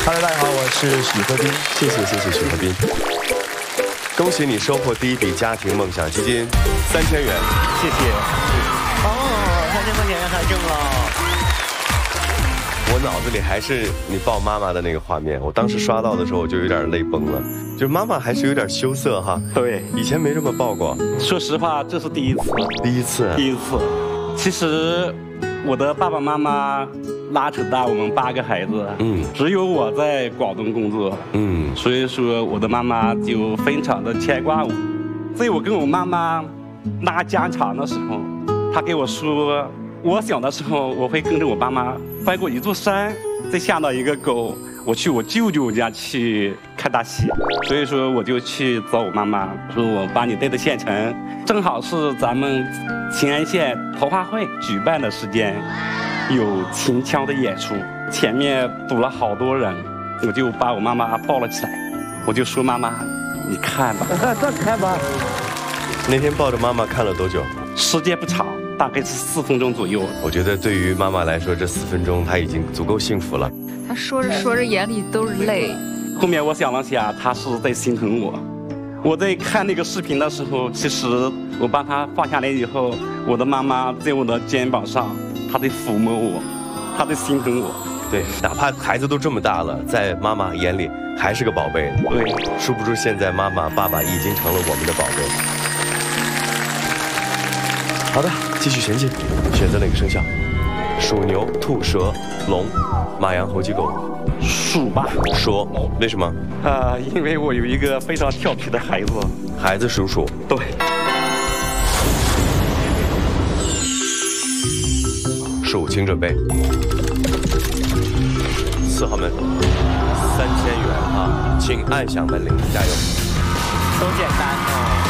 Hello， 大家好，我是许和斌。 谢谢许和斌，恭喜你收获第一笔家庭梦想基金3000元。 谢谢。哦，3000块钱还中了。 我脑子里还是你抱妈妈的那个画面，我当时刷到的时候我就有点泪崩了，就妈妈还是有点羞涩哈。 对， 以前没这么抱过。 说实话，这是第一次。 第一次。 其实我的爸爸妈妈拉扯大我们8个孩子，只有我在广东工作，所以说我的妈妈就非常的牵挂我。所以我跟我妈妈拉家常的时候，她给我说，我小的时候我会跟着我爸妈翻过一座山，再下到一个沟，我去我舅舅家去看大戏。所以说我就去找我妈妈，说我把你带到县城，正好是咱们秦安县桃花会举办的时间，有秦腔的演出，前面堵了好多人，我就把我妈妈抱了起来，我就说妈妈，你看吧，这看吧。 那天抱着妈妈看了多久？ 时间不长，大概是4分钟左右。 我觉得对于妈妈来说，这4分钟她已经足够幸福了。 她说着说着眼里都是泪。 后面我想了想，她是在心疼我。我在看那个视频的时候，其实我把她放下来以后，我的妈妈在我的肩膀上，她在抚摸我，她在心疼我。 对，哪怕孩子都这么大了，在妈妈眼里还是个宝贝。 对， 殊不知现在妈妈、爸爸已经成了我们的宝贝。好的，继续前进，选择哪个生肖？属牛、兔、蛇、龙、马、羊、猴、鸡、狗。 属吧。 属，为什么？ 因为我有一个非常调皮的孩子。 孩子属鼠。 对。 属，请准备。4号门，3000元啊，请按响门铃，加油。 都简单哦。